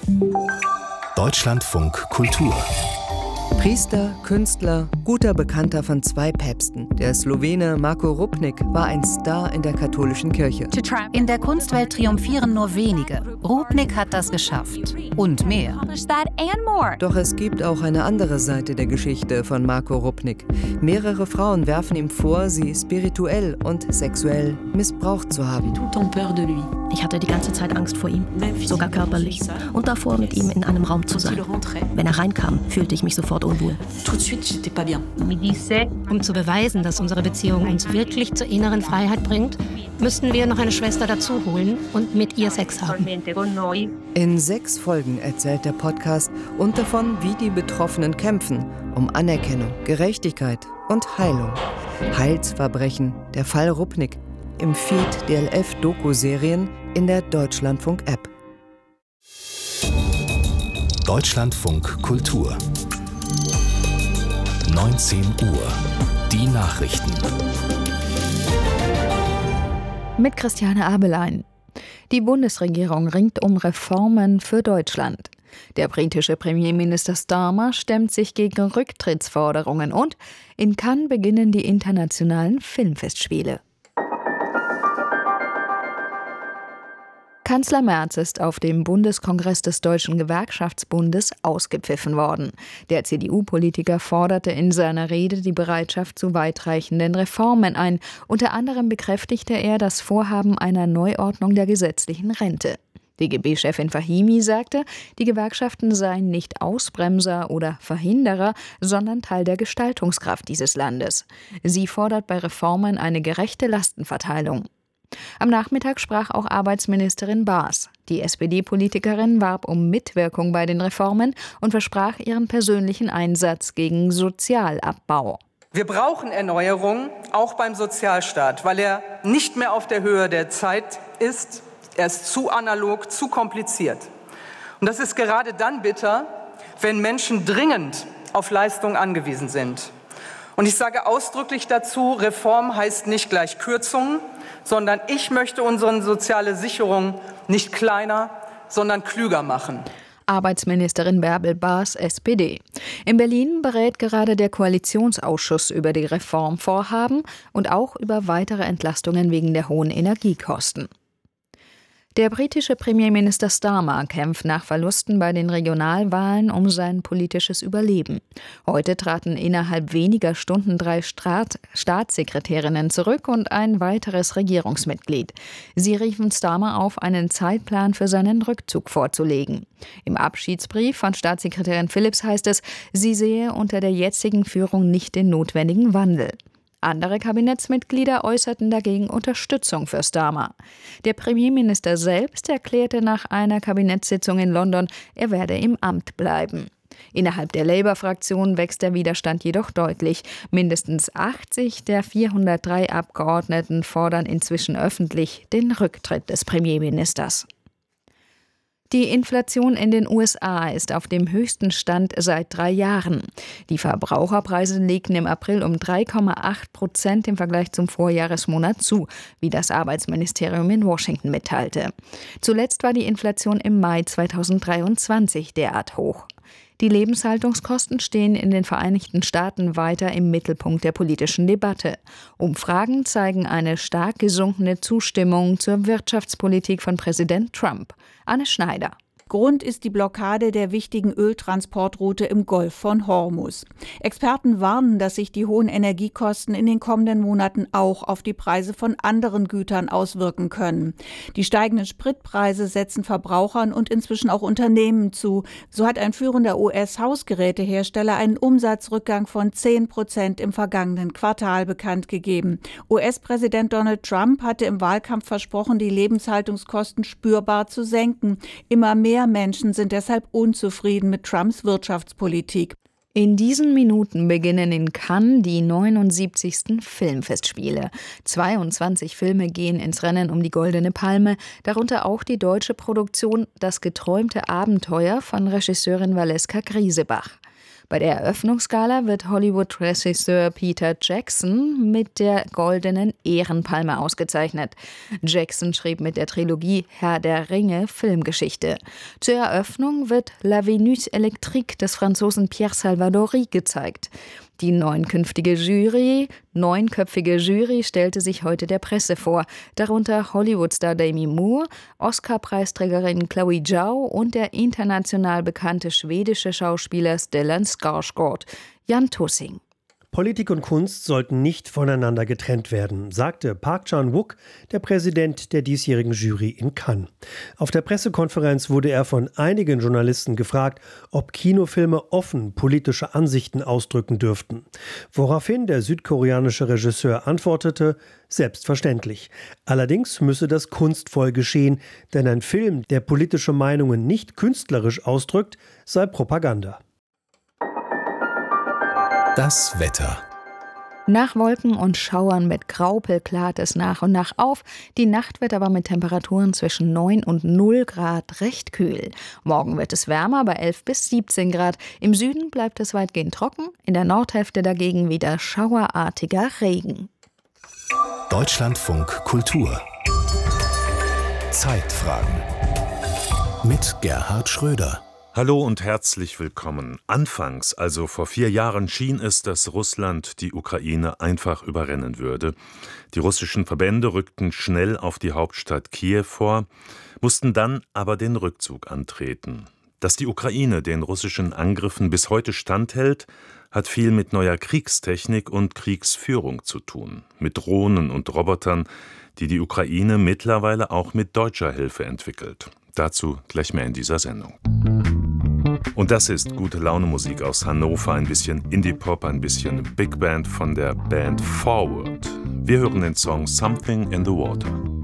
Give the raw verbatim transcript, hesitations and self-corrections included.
Deutschlandfunk Kultur. Priester, Künstler, guter Bekannter von zwei Päpsten. Der Slowene Marko Rupnik war ein Star in der katholischen Kirche. In der Kunstwelt triumphieren nur wenige. Rupnik hat das geschafft. Und mehr. Doch es gibt auch eine andere Seite der Geschichte von Marko Rupnik. Mehrere Frauen werfen ihm vor, sie spirituell und sexuell missbraucht zu haben. Ich hatte die ganze Zeit Angst vor ihm, sogar körperlich. Und davor, mit ihm in einem Raum zu sein. Wenn er reinkam, fühlte ich mich sofort unwohl. Um zu beweisen, dass unsere Beziehung uns wirklich zur inneren Freiheit bringt, müssten wir noch eine Schwester dazu holen und mit ihr Sex haben. In sechs Folgen erzählt der Podcast und davon, wie die Betroffenen kämpfen, um Anerkennung, Gerechtigkeit und Heilung. Heilsverbrechen, der Fall Rupnik, im Feed D L F-Doku-Serien in der Deutschlandfunk-App. Deutschlandfunk Kultur. neunzehn Uhr. Die Nachrichten. Mit Christiane Abelein. Die Bundesregierung ringt um Reformen für Deutschland. Der britische Premierminister Starmer stemmt sich gegen Rücktrittsforderungen und in Cannes beginnen die internationalen Filmfestspiele. Kanzler Merz ist auf dem Bundeskongress des Deutschen Gewerkschaftsbundes ausgepfiffen worden. Der C D U-Politiker forderte in seiner Rede die Bereitschaft zu weitreichenden Reformen ein. Unter anderem bekräftigte er das Vorhaben einer Neuordnung der gesetzlichen Rente. D G B-Chefin Fahimi sagte, die Gewerkschaften seien nicht Ausbremser oder Verhinderer, sondern Teil der Gestaltungskraft dieses Landes. Sie fordert bei Reformen eine gerechte Lastenverteilung. Am Nachmittag sprach auch Arbeitsministerin Baas. Die S P D-Politikerin warb um Mitwirkung bei den Reformen und versprach ihren persönlichen Einsatz gegen Sozialabbau. Wir brauchen Erneuerung, auch beim Sozialstaat, weil er nicht mehr auf der Höhe der Zeit ist. Er ist zu analog, zu kompliziert. Und das ist gerade dann bitter, wenn Menschen dringend auf Leistung angewiesen sind. Und ich sage ausdrücklich dazu, Reform heißt nicht gleich Kürzungen, sondern ich möchte unsere soziale Sicherung nicht kleiner, sondern klüger machen. Arbeitsministerin Bärbel Baas, S P D. In Berlin berät gerade der Koalitionsausschuss über die Reformvorhaben und auch über weitere Entlastungen wegen der hohen Energiekosten. Der britische Premierminister Starmer kämpft nach Verlusten bei den Regionalwahlen um sein politisches Überleben. Heute traten innerhalb weniger Stunden drei Staat- Staatssekretärinnen zurück und ein weiteres Regierungsmitglied. Sie riefen Starmer auf, einen Zeitplan für seinen Rückzug vorzulegen. Im Abschiedsbrief von Staatssekretärin Phillips heißt es, sie sehe unter der jetzigen Führung nicht den notwendigen Wandel. Andere Kabinettsmitglieder äußerten dagegen Unterstützung für Starmer. Der Premierminister selbst erklärte nach einer Kabinettssitzung in London, er werde im Amt bleiben. Innerhalb der Labour-Fraktion wächst der Widerstand jedoch deutlich. Mindestens achtzig der vierhundertdrei Abgeordneten fordern inzwischen öffentlich den Rücktritt des Premierministers. Die Inflation in den U S A ist auf dem höchsten Stand seit drei Jahren. Die Verbraucherpreise legten im April um drei Komma acht Prozent im Vergleich zum Vorjahresmonat zu, wie das Arbeitsministerium in Washington mitteilte. Zuletzt war die Inflation im Mai zweitausenddreiundzwanzig derart hoch. Die Lebenshaltungskosten stehen in den Vereinigten Staaten weiter im Mittelpunkt der politischen Debatte. Umfragen zeigen eine stark gesunkene Zustimmung zur Wirtschaftspolitik von Präsident Trump. Anne Schneider. Grund ist die Blockade der wichtigen Öltransportroute im Golf von Hormuz. Experten warnen, dass sich die hohen Energiekosten in den kommenden Monaten auch auf die Preise von anderen Gütern auswirken können. Die steigenden Spritpreise setzen Verbrauchern und inzwischen auch Unternehmen zu. So hat ein führender U S-Hausgerätehersteller einen Umsatzrückgang von zehn Prozent im vergangenen Quartal bekannt gegeben. U S-Präsident Donald Trump hatte im Wahlkampf versprochen, die Lebenshaltungskosten spürbar zu senken. Immer mehr Menschen sind deshalb unzufrieden mit Trumps Wirtschaftspolitik. In diesen Minuten beginnen in Cannes die neunundsiebzigsten Filmfestspiele. zweiundzwanzig Filme gehen ins Rennen um die Goldene Palme, darunter auch die deutsche Produktion Das geträumte Abenteuer von Regisseurin Valeska Griesebach. Bei der Eröffnungsgala wird Hollywood-Regisseur Peter Jackson mit der Goldenen Ehrenpalme ausgezeichnet. Jackson schrieb mit der Trilogie Herr der Ringe Filmgeschichte. Zur Eröffnung wird La Venus électrique des Franzosen Pierre Salvadori gezeigt. Die neunkünftige Jury, neunköpfige Jury stellte sich heute der Presse vor, darunter Hollywood-Star Demi Moore, Oscar-Preisträgerin Chloe Zhao und der international bekannte schwedische Schauspieler Stellan Skarsgård. Jan Tussing. Politik und Kunst sollten nicht voneinander getrennt werden, sagte Park Chan-wook, der Präsident der diesjährigen Jury in Cannes. Auf der Pressekonferenz wurde er von einigen Journalisten gefragt, ob Kinofilme offen politische Ansichten ausdrücken dürften. Woraufhin der südkoreanische Regisseur antwortete, selbstverständlich. Allerdings müsse das kunstvoll geschehen, denn ein Film, der politische Meinungen nicht künstlerisch ausdrückt, sei Propaganda. Das Wetter. Nach Wolken und Schauern mit Graupel klart es nach und nach auf. Die Nacht wird aber mit Temperaturen zwischen neun und null Grad recht kühl. Morgen wird es wärmer bei elf bis siebzehn Grad. Im Süden bleibt es weitgehend trocken, in der Nordhälfte dagegen wieder schauerartiger Regen. Deutschlandfunk Kultur. Zeitfragen. Mit Gerhard Schröder. Hallo und herzlich willkommen. Anfangs, also vor vier Jahren, schien es, dass Russland die Ukraine einfach überrennen würde. Die russischen Verbände rückten schnell auf die Hauptstadt Kiew vor, mussten dann aber den Rückzug antreten. Dass die Ukraine den russischen Angriffen bis heute standhält, hat viel mit neuer Kriegstechnik und Kriegsführung zu tun. Mit Drohnen und Robotern, die die Ukraine mittlerweile auch mit deutscher Hilfe entwickelt. Dazu gleich mehr in dieser Sendung. Und das ist gute Laune-Musik aus Hannover, ein bisschen Indie-Pop, ein bisschen Big Band von der Band Forward. Wir hören den Song Something in the Water.